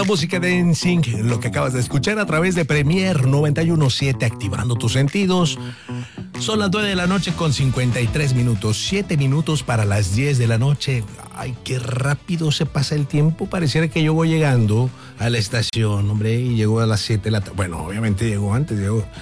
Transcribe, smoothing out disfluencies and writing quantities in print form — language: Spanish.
música de NSYNC, lo que acabas de escuchar a través de Premier 91.7, activando tus sentidos. Son las 9 de la noche con 53 minutos, 7 minutos para las 10 de la noche. Ay, qué rápido se pasa el tiempo. Pareciera que yo voy llegando a la estación, hombre, y llego a las 7 de la tarde. Bueno, obviamente llegó antes, llegó